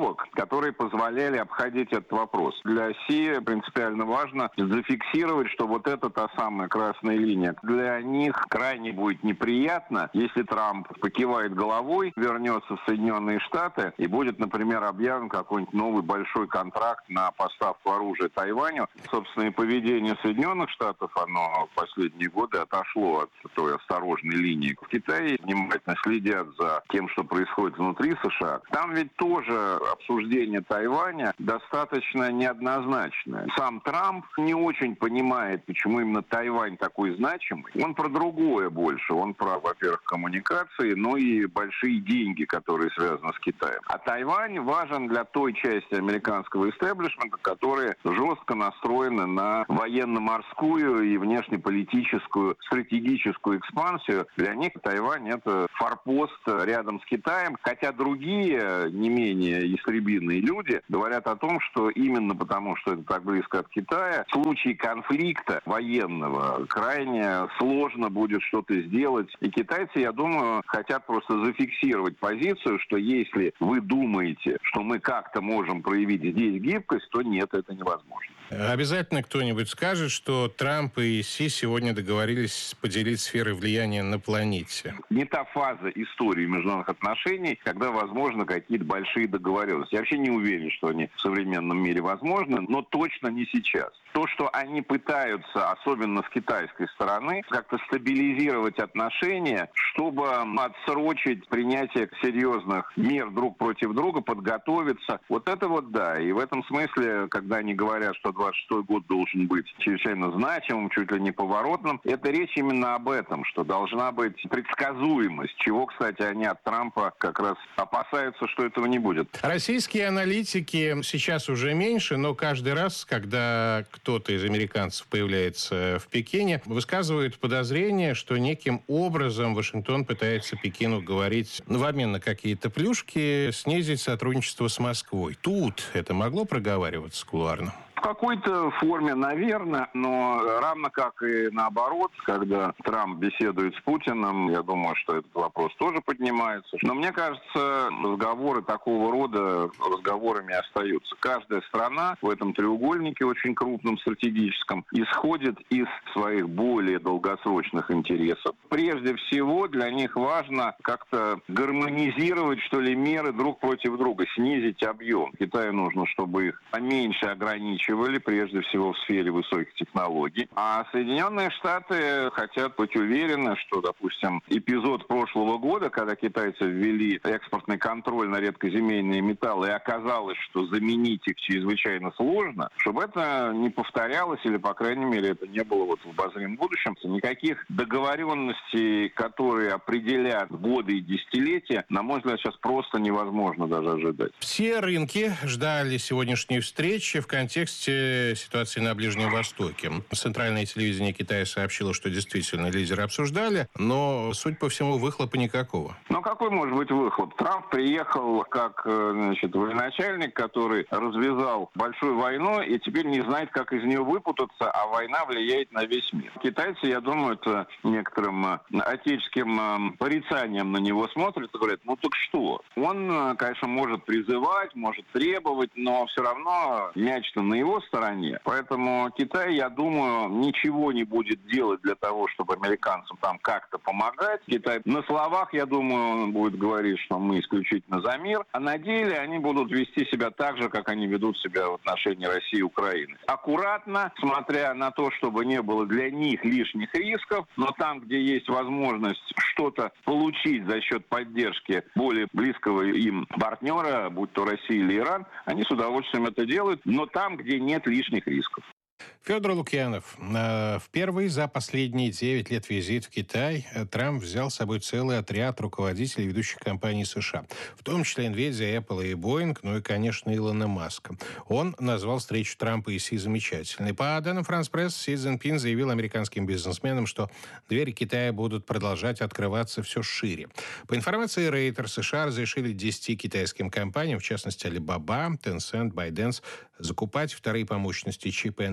которые позволяли обходить этот вопрос. Для Си принципиально важно зафиксировать, что вот это та самая красная линия. Для них крайне будет неприятно, если Трамп покивает головой, вернется в Соединенные Штаты и будет, например, объявлен какой-нибудь новый большой контракт на поставку оружия Тайваню. Собственно, и поведение Соединенных Штатов, оно в последние годы отошло от той осторожной линии. В Китае внимательно следят за тем, что происходит внутри США. Там ведь тоже обсуждение Тайваня достаточно неоднозначное. Сам Трамп не очень понимает, почему именно Тайвань такой значимый. Он про другое больше. Он про, во-первых, коммуникации, но и большие деньги, которые связаны с Китаем. А Тайвань важен для той части американского истеблишмента, которые жестко настроены на военно-морскую и внешнеполитическую стратегическую экспансию. Для них Тайвань — это форпост рядом с Китаем, хотя другие, не менее истребиные люди говорят о том, что именно потому, что это так близко от Китая, в случае конфликта военного крайне сложно будет что-то сделать. И китайцы, я думаю, хотят просто зафиксировать позицию, что если вы думаете, что мы как-то можем проявить здесь гибкость, то нет, это невозможно. Обязательно кто-нибудь скажет, что Трамп и Си сегодня договорились поделить сферы влияния на планете. Не та фаза истории международных отношений, когда возможны какие-то большие договоренности. Я вообще не уверен, что они в современном мире возможны, но точно не сейчас. То, что они пытаются, особенно с китайской стороны, как-то стабилизировать отношения, чтобы отсрочить принятие серьезных мер друг против друга, подготовиться. Вот это вот да. И в этом смысле, когда они говорят, что 26-й год должен быть чрезвычайно значимым, чуть ли не поворотным, это речь именно об этом, что должна быть предсказуемость, чего, кстати, они от Трампа как раз опасаются, что этого не будет. Российские аналитики сейчас уже меньше, но каждый раз, когда кто-то из американцев появляется в Пекине, высказывают подозрение, что неким образом Вашингтон пытается Пекину говорить, в обмен на какие-то плюшки, снизить сотрудничество с Москвой. Тут это могло проговариваться кулуарно? В какой-то форме, наверное, но равно как и наоборот, когда Трамп беседует с Путиным, я думаю, что этот вопрос тоже поднимается. Но мне кажется, разговоры такого рода разговорами остаются. Каждая страна в этом треугольнике очень крупном, стратегическом, исходит из своих более долгосрочных интересов. Прежде всего, для них важно как-то гармонизировать, что ли, меры друг против друга, снизить объем. Китаю нужно, чтобы их поменьше ограничивали, прежде всего в сфере высоких технологий. А Соединенные Штаты хотят быть уверены, что, допустим, эпизод прошлого года, когда китайцы ввели экспортный контроль на редкоземельные металлы, и оказалось, что заменить их чрезвычайно сложно, чтобы это не повторялось, или, по крайней мере, это не было вот в обозримом будущем. Никаких договоренностей, которые определят годы и десятилетия, на мой взгляд, сейчас просто невозможно даже ожидать. Все рынки ждали сегодняшней встречи в контексте ситуации на Ближнем Востоке. Центральное телевидение Китая сообщило, что действительно лидеры обсуждали, но, судя по всему, выхлопа никакого. Ну, какой может быть выхлоп? Трамп приехал как, военачальник, который развязал большую войну и теперь не знает, как из нее выпутаться, а война влияет на весь мир. Китайцы, я думаю, это некоторым отеческим порицанием на него смотрят и говорят, ну так что? Он, конечно, может призывать, может требовать, но все равно мяч-то на его стороне. Поэтому Китай, я думаю, ничего не будет делать для того, чтобы американцам там как-то помогать. Китай на словах, я думаю, он будет говорить, что мы исключительно за мир, а на деле они будут вести себя так же, как они ведут себя в отношении России и Украины. Аккуратно, смотря на то, чтобы не было для них лишних рисков, но там, где есть возможность что-то получить за счет поддержки более близкого им партнера, будь то Россия или Иран, они с удовольствием это делают, но там, где нет лишних рисков. Федор Лукьянов. В первый за последние 9 лет визит в Китай Трамп взял с собой целый отряд руководителей ведущих компаний США, в том числе Nvidia, Apple и Boeing, ну и, конечно, Илона Маска. Он назвал встречу Трампа и Си замечательной. По данным France Press, Си Цзиньпин заявил американским бизнесменам, что двери Китая будут продолжать открываться все шире. По информации Reuters, США разрешили 10 китайским компаниям, в частности Alibaba, Tencent, ByteDance, закупать вторые по мощности чипы Nvidia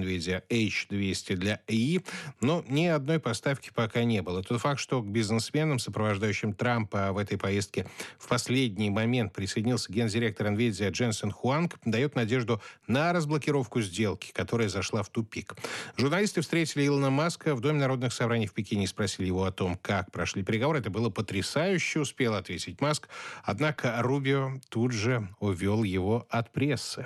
для H-200 для ИИ, но ни одной поставки пока не было. Тот факт, что к бизнесменам, сопровождающим Трампа в этой поездке, в последний момент присоединился гендиректор NVIDIA Дженсен Хуанг, дает надежду на разблокировку сделки, которая зашла в тупик. Журналисты встретили Илона Маска в Доме народных собраний в Пекине и спросили его о том, как прошли переговоры. Это было потрясающе, успел ответить Маск. Однако Рубио тут же увел его от прессы.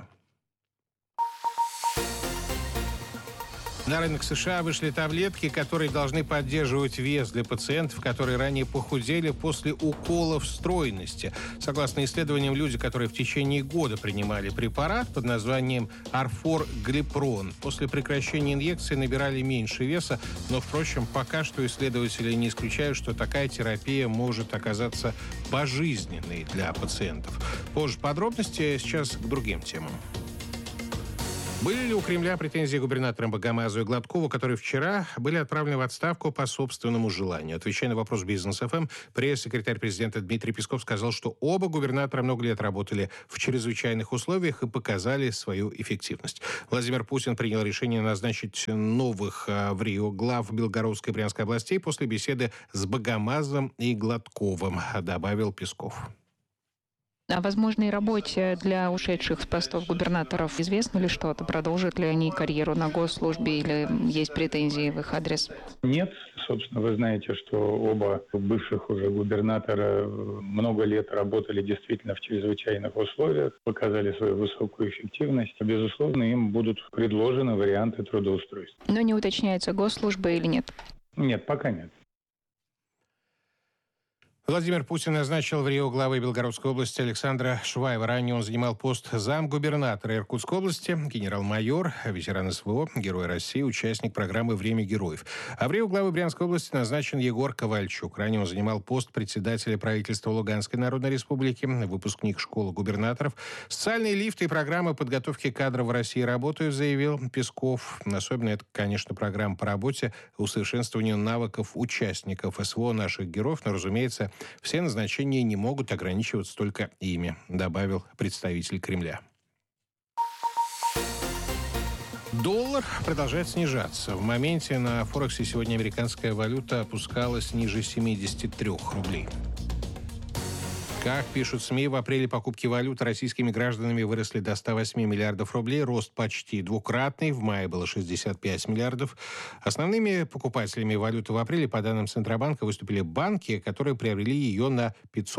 На рынок США вышли таблетки, которые должны поддерживать вес для пациентов, которые ранее похудели после уколов стройности. Согласно исследованиям, люди, которые в течение года принимали препарат под названием Орфорглипрон, после прекращения инъекции набирали меньше веса, но, впрочем, пока что исследователи не исключают, что такая терапия может оказаться пожизненной для пациентов. Позже подробности, сейчас к другим темам. Были ли у Кремля претензии губернаторам Богомазу и Гладкову, которые вчера были отправлены в отставку по собственному желанию? Отвечая на вопрос «Бизнес ФМ», пресс-секретарь президента Дмитрий Песков сказал, что оба губернатора много лет работали в чрезвычайных условиях и показали свою эффективность. Владимир Путин принял решение назначить новых в Рио глав Белгородской и Брянской областей после беседы с Богомазом и Гладковым, добавил Песков. О возможной работе для ушедших с постов губернаторов известно ли что-то? Продолжат ли они карьеру на госслужбе или есть претензии в их адрес? Нет. Собственно, вы знаете, что оба бывших уже губернатора много лет работали действительно в чрезвычайных условиях, показали свою высокую эффективность. Безусловно, им будут предложены варианты трудоустройства. Но не уточняется, госслужба или нет? Нет, пока нет. Владимир Путин назначил в Рио главой Белгородской области Александра Шваева. Ранее он занимал пост замгубернатора Иркутской области, генерал-майор, ветеран СВО, Герой России, участник программы «Время героев». А в Рио главой Брянской области назначен Егор Ковальчук. Ранее он занимал пост председателя правительства Луганской Народной Республики, выпускник школы губернаторов. Социальные лифты и программы подготовки кадров в России работают, заявил Песков. Особенно это, конечно, программа по работе, усовершенствованию навыков участников СВО наших героев, но, разумеется, все назначения не могут ограничиваться только ими, добавил представитель Кремля. Доллар продолжает снижаться. В моменте на Форексе сегодня американская валюта опускалась ниже 73 рублей. Как пишут СМИ, в апреле покупки валюты российскими гражданами выросли до 108 миллиардов рублей. Рост почти двукратный. В мае было 65 миллиардов. Основными покупателями валюты в апреле, по данным Центробанка, выступили банки, которые приобрели ее на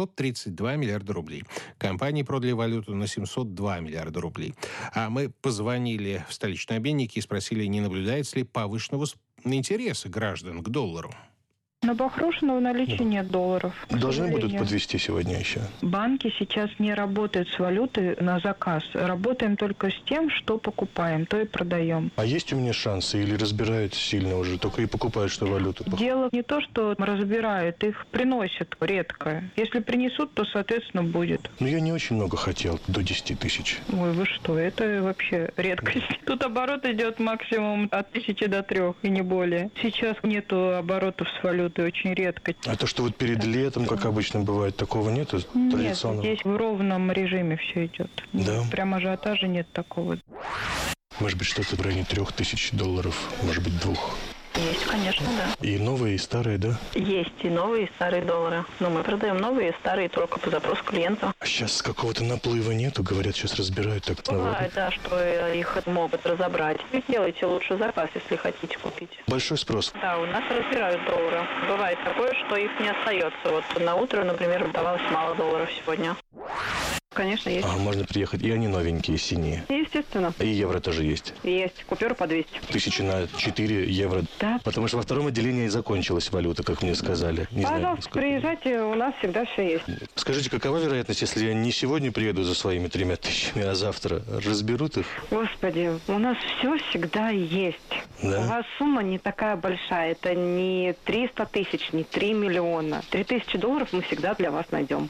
532 миллиарда рублей. Компании продали валюту на 702 миллиарда рублей. А мы позвонили в столичные обменники и спросили, не наблюдается ли повышенного интереса граждан к доллару. На Бахрушина в наличии нет долларов. Должны будут подвести сегодня еще? Банки сейчас не работают с валютой на заказ. Работаем только с тем, что покупаем, то и продаем. А есть у меня шансы или разбирают сильно уже, только и покупают, что валюту? Дело не то, что разбирают, их приносят редко. Если принесут, то, соответственно, будет. Ну, я не очень много хотел, до 10 тысяч. Ой, вы что, это вообще редкость. Тут оборот идет максимум от 1000 до 3 и не более. Сейчас нету оборотов с валютой. Очень редко. А то, что вот перед летом, как обычно бывает, такого нету традиционного? Нет, здесь в ровном режиме все идет. Да? Прям ажиотажа нет такого. Может быть, что-то в районе $3000, может быть, 2. Есть, конечно, да. И новые, и старые, да? Есть и новые, и старые доллары. Но мы продаем новые и старые только по запросу клиента. А сейчас какого-то наплыва нету? Говорят, сейчас разбирают так. Бывает, да, что их могут разобрать. Вы делайте лучше заказ, если хотите купить. Большой спрос? Да, у нас разбирают доллары. Бывает такое, что их не остается. Вот на утро, например, давалось мало долларов сегодня. Конечно, есть. А, можно приехать. И они новенькие, синие. Естественно. И евро тоже есть. Есть. Купюра по 200. 1000 на 4 евро. Да. Потому что во втором отделении закончилась валюта, как мне сказали. Не Пожалуйста, знаю, приезжайте, у нас всегда все есть. Скажите, какова вероятность, если я не сегодня приеду за своими 3000, а завтра разберут их? Господи, у нас все всегда есть. Да? У вас сумма не такая большая. Это не 300 тысяч, не 3 миллиона. $3000 мы всегда для вас найдем.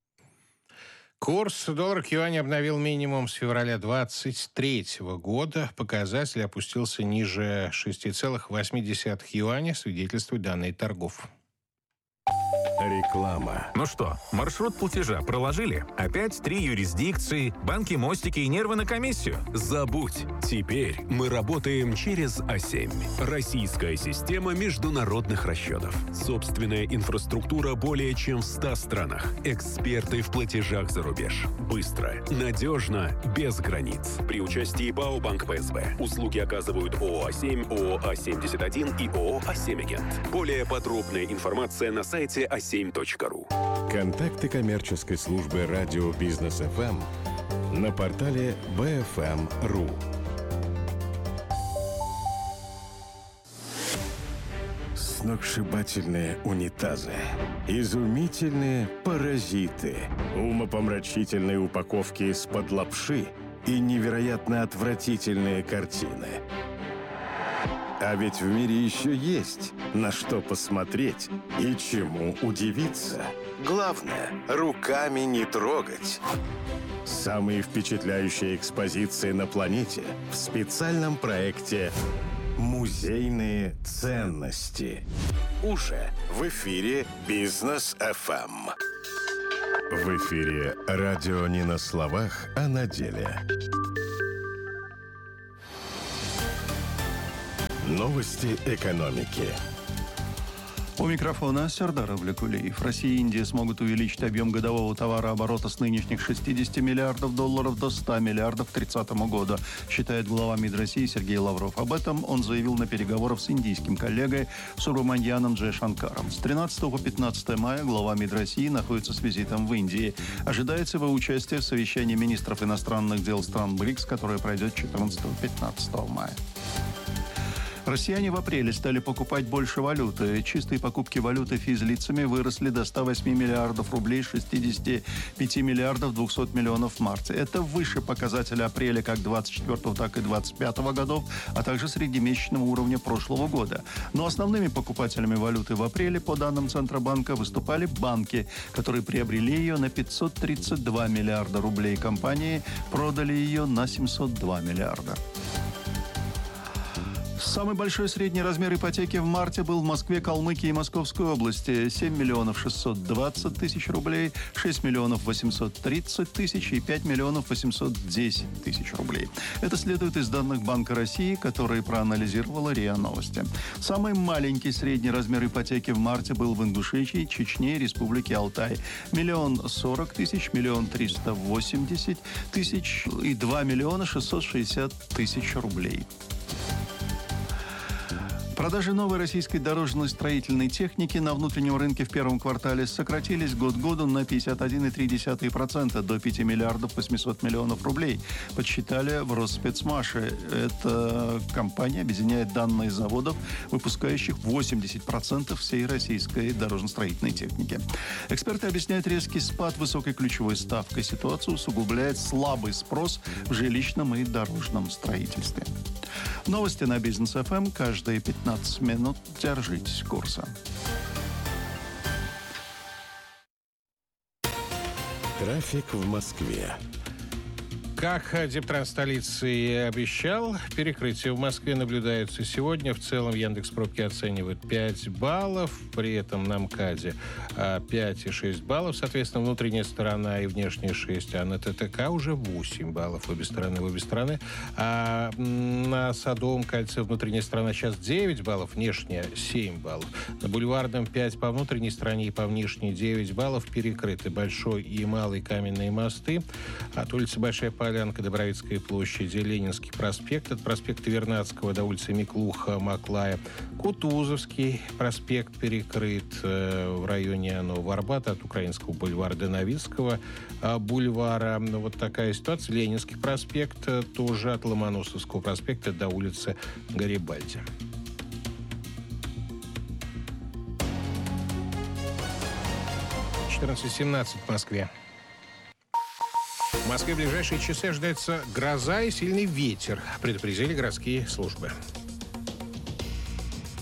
Курс доллара к юаню обновил минимум с февраля 2023 года. Показатель опустился ниже 6,8 юаня, свидетельствуют данные торгов. Реклама. Ну что, маршрут платежа проложили? Опять 3 юрисдикции, банки, мостики и нервы на комиссию? Забудь. Теперь мы работаем через А7. Российская система международных расчетов. Собственная инфраструктура более чем в 100 странах. Эксперты в платежах за рубеж. Быстро, надежно, без границ. При участии ПАО «Банк ПСБ». Услуги оказывают ООО «А7», ООО «А71» и ООО «А7Агент». Более подробная информация на сайте a7.ru. Контакты коммерческой службы радио Бизнес ФМ на портале bfm.ru. Сногсшибательные унитазы, изумительные паразиты, умопомрачительные упаковки из-под лапши и невероятно отвратительные картины. А ведь в мире еще есть на что посмотреть и чему удивиться. Главное, руками не трогать. Самые впечатляющие экспозиции на планете в специальном проекте «Музейные ценности». Уже в эфире Бизнес ФМ. В эфире радио не на словах, а на деле. Новости экономики. У микрофона Сердар Авлекулиев. Россия и Индия смогут увеличить объем годового товарооборота с нынешних 60 миллиардов долларов до 100 миллиардов к 2030 году, считает глава МИД России Сергей Лавров. Об этом он заявил на переговорах с индийским коллегой Субраманьяном Джайшанкаром. С 13 по 15 мая глава МИД России находится с визитом в Индии. Ожидается его участие в совещании министров иностранных дел стран БРИКС, которое пройдет 14-15 мая. Россияне в апреле стали покупать больше валюты. Чистые покупки валюты физлицами выросли до 108 миллиардов рублей, 65 миллиардов 200 миллионов в марте. Это выше показателя апреля как 24 так и 25 годов, а также среднемесячного уровня прошлого года. Но основными покупателями валюты в апреле, по данным Центробанка, выступали банки, которые приобрели ее на 532 миллиарда рублей. Компании продали ее на 702 миллиарда. Самый большой средний размер ипотеки в марте был в Москве, Калмыкии и Московской области. 7 миллионов 620 тысяч рублей, 6 миллионов 830 тысяч и 5 миллионов 810 тысяч рублей. Это следует из данных Банка России, которые проанализировала РИА Новости. Самый маленький средний размер ипотеки в марте был в Ингушетии, Чечне и Республике Алтай. 1 040 000, 1 380 000 и 2 660 000 рублей. Продажи новой российской дорожной строительной техники на внутреннем рынке в первом квартале сократились год к году на 51,3% до 5 миллиардов 800 миллионов рублей, подсчитали в Росспецмаше. Эта компания объединяет данные заводов, выпускающих 80% всей российской дорожно-строительной техники. Эксперты объясняют резкий спад высокой ключевой ставкой. Ситуацию усугубляет слабый спрос в жилищном и дорожном строительстве. Новости на Бизнес ФМ каждые 15 минут. Держитесь курса. Трафик в Москве. Как Дептранс столицы и обещал, перекрытия в Москве наблюдаются сегодня. В целом Яндекс.Пробки оценивает 5 баллов, при этом на МКАДе 5 и 6 баллов, соответственно, внутренняя сторона и внешняя 6, а на ТТК уже 8 баллов обе стороны. А на Садовом кольце внутренняя сторона сейчас 9 баллов, внешняя 7 баллов. На Бульварном 5 по внутренней стороне и по внешней 9 баллов перекрыты Большой и Малый каменные мосты. От улицы Большая Полянка до Боровицкой площади, Ленинский проспект, от проспекта Вернадского до улицы Миклуха-Маклая, Кутузовский проспект перекрыт в районе Нового Арбата, от Украинского бульвара до Новицкого бульвара. Вот такая ситуация. Ленинский проспект тоже от Ломоносовского проспекта до улицы Гарибальди. — 14:17 в Москве. В Москве в ближайшие часы ожидается гроза и сильный ветер, предупредили городские службы.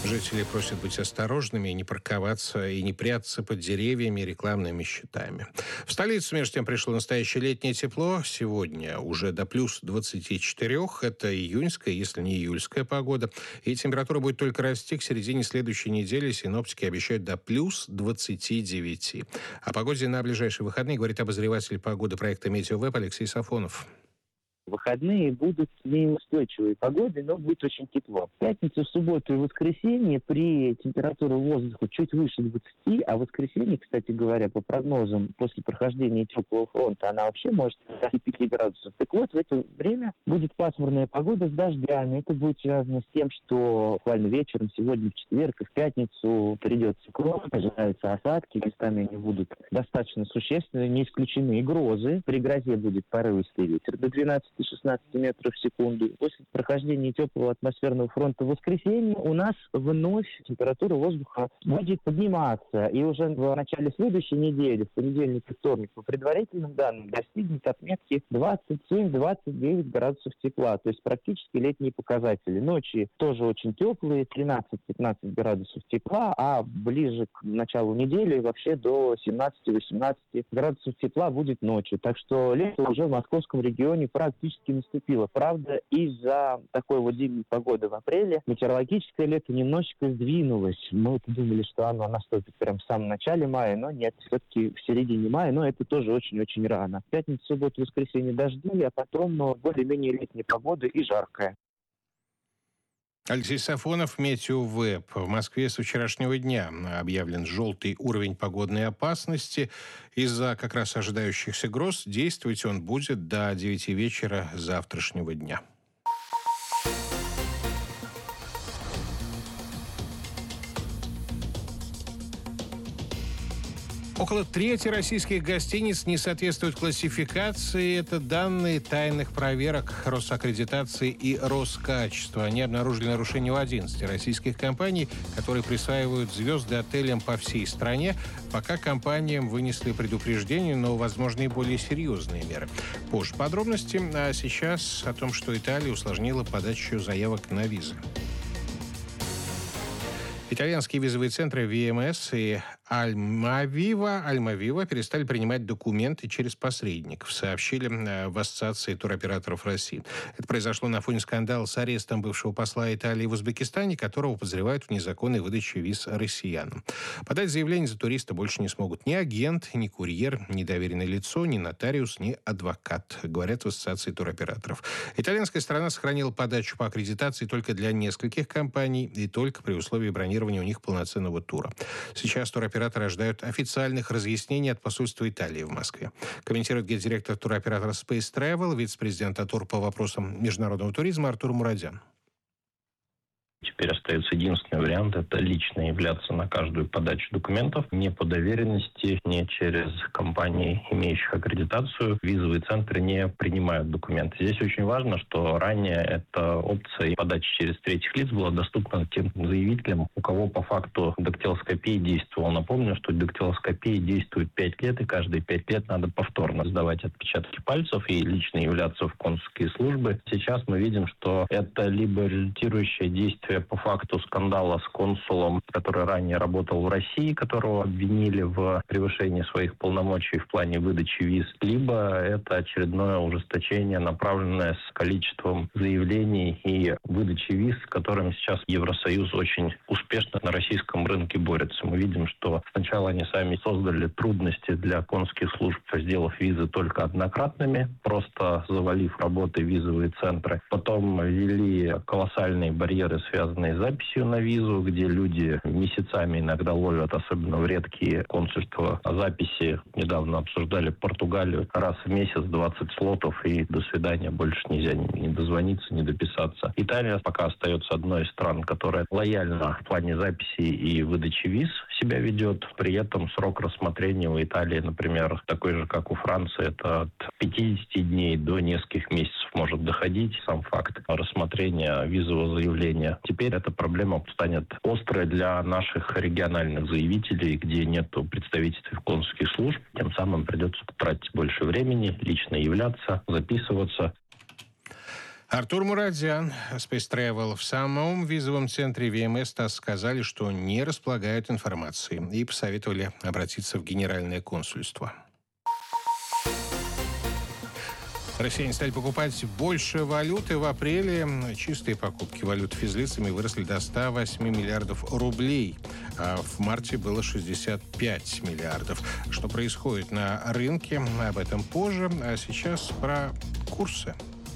Жители просят быть осторожными, не парковаться и не прятаться под деревьями и рекламными щитами. В столице, между тем, пришло настоящее летнее тепло. Сегодня уже до плюс 24. Это июньская, если не июльская погода. И температура будет только расти к середине следующей недели. Синоптики обещают до плюс 29. О погоде на ближайшие выходные говорит обозреватель погоды проекта «Метеовеб» Алексей Сафонов. Выходные будут неустойчивой погодой, но будет очень тепло. В пятницу, в субботу и воскресенье при температуре воздуха чуть выше 20, а в воскресенье, кстати говоря, по прогнозам, после прохождения теплого фронта, она вообще может достичь 5 градусов. Так вот, в это время будет пасмурная погода с дождями. Это будет связано с тем, что буквально вечером, сегодня в четверг и в пятницу придет циклон, ожидаются осадки, местами они будут достаточно существенные, не исключены и грозы. При грозе будет порывистый ветер до 12-16 метров в секунду. После прохождения теплого атмосферного фронта в воскресенье у нас вновь температура воздуха будет подниматься. И уже в начале следующей недели, в понедельник и вторник, по предварительным данным, достигнет отметки 27-29 градусов тепла. То есть практически летние показатели. Ночи тоже очень теплые, 13-15 градусов тепла, а ближе к началу недели вообще до 17-18 градусов тепла будет ночью. Так что лето уже в московском регионе практически наступило. Правда, из-за такой вот зимней погоды в апреле метеорологическое лето немножечко сдвинулось. Мы думали, что оно наступит прямо в самом начале мая, но нет, все-таки в середине мая, но это тоже очень-очень рано. В пятницу, субботу, воскресенье дожди, а потом более-менее летняя погода и жаркая. Алексей Сафонов, Метеовеб. В Москве с вчерашнего дня объявлен желтый уровень погодной опасности. Из-за как раз ожидающихся гроз действовать он будет до 9 вечера завтрашнего дня. Около трети российских гостиниц не соответствуют классификации. Это данные тайных проверок Росаккредитации и Роскачества. Они обнаружили нарушения у 11 российских компаний, которые присваивают звезды отелям по всей стране. Пока компаниям вынесли предупреждение, но, возможно, и более серьезные меры. Позже подробности. А сейчас о том, что Италия усложнила подачу заявок на визы. Итальянские визовые центры ВМС и Альмавива перестали принимать документы через посредников, сообщили в Ассоциации туроператоров России. Это произошло на фоне скандала с арестом бывшего посла Италии в Узбекистане, которого подозревают в незаконной выдаче виз россиянам. Подать заявление за туриста больше не смогут ни агент, ни курьер, ни доверенное лицо, ни нотариус, ни адвокат, говорят в Ассоциации туроператоров. Итальянская сторона сохранила подачу по аккредитации только для нескольких компаний и только при условии бронирования у них полноценного тура. Сейчас туроператоры ожидают официальных разъяснений от посольства Италии в Москве. Комментирует гендиректор туроператора Space Travel, вице-президент АТУР по вопросам международного туризма Артур Мурадян. Теперь остается единственный вариант – это лично являться на каждую подачу документов, не по доверенности, не через компании, имеющих аккредитацию. Визовые центры не принимают документы. Здесь очень важно, что ранее эта опция подачи через третьих лиц была доступна тем заявителям, у кого по факту дактилоскопия действовала. Напомню, что дактилоскопия действует 5 лет, и каждые 5 лет надо повторно сдавать отпечатки пальцев и лично являться в консульские службы. Сейчас мы видим, что это либо результирующее действие по факту скандала с консулом, который ранее работал в России, которого обвинили в превышении своих полномочий в плане выдачи виз, либо это очередное ужесточение, направленное с количеством заявлений и выдачи виз, с которыми сейчас Евросоюз очень успешно на российском рынке борется. Мы видим, что сначала они сами создали трудности для консульских служб, сделав визы только однократными, просто завалив работой визовые центры. Потом ввели колоссальные барьеры, связанные с записью на визу, где люди месяцами иногда ловят, особенно в редкие консульства, записи. Недавно обсуждали Португалию. Раз в месяц 20 слотов, и до свидания, больше нельзя ни дозвониться, ни дописаться. Италия пока остается одной из стран, которая лояльно в плане записи и выдачи виз себя ведет. При этом срок рассмотрения у Италии, например, такой же, как у Франции, это от 50 дней до нескольких месяцев может доходить сам факт рассмотрения визового заявления. Теперь эта проблема станет острой для наших региональных заявителей, где нет представительств консульских служб. Тем самым придется тратить больше времени, лично являться, записываться. Артур Мурадян, Space Travel. В самом визовом центре ВМС ТАСС сказали, что не располагают информацией и посоветовали обратиться в Генеральное консульство. Россияне стали покупать больше валюты. В апреле чистые покупки валют физлицами выросли до 108 миллиардов рублей, а в марте было 65 миллиардов. Что происходит на рынке, об этом позже. А сейчас про курсы.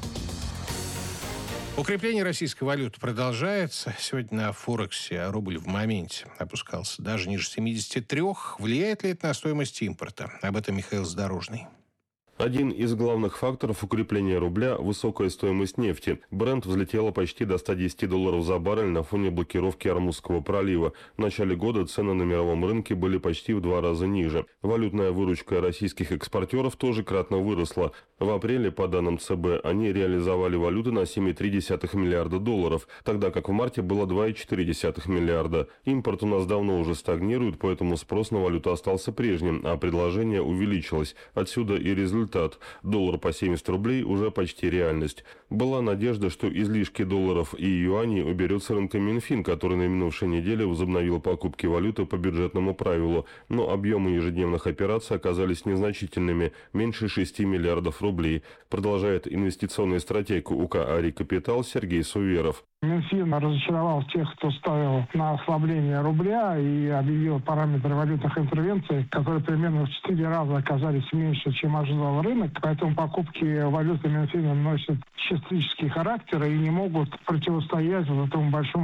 Укрепление российской валюты продолжается. Сегодня на Форексе рубль в моменте опускался даже ниже 73. Влияет ли это на стоимость импорта? Об этом Михаил Задорожный. Один из главных факторов укрепления рубля – высокая стоимость нефти. Брент взлетела почти до $110 за баррель на фоне блокировки Ормузского пролива. В начале года цены на мировом рынке были почти в 2 раза ниже. Валютная выручка российских экспортеров тоже кратно выросла. В апреле, по данным ЦБ, они реализовали валюты на $7,3 миллиарда, тогда как в марте было $2,4 миллиарда. Импорт у нас давно уже стагнирует, поэтому спрос на валюту остался прежним, а предложение увеличилось. Отсюда и результат. Доллар по 70 рублей уже почти реальность. Была надежда, что излишки долларов и юаней уберет с рынка Минфин, который на минувшей неделе возобновил покупки валюты по бюджетному правилу. Но объемы ежедневных операций оказались незначительными – меньше 6 миллиардов рублей. Продолжает инвестиционный стратег УК «Ари Капитал» Сергей Суверов. Минфин разочаровал тех, кто ставил на ослабление рубля и объявил параметры валютных интервенций, которые примерно в 4 раза оказались меньше, чем ожидал рынок. Поэтому покупки валюты Минфина носят циклический характер и не могут противостоять вот этому большому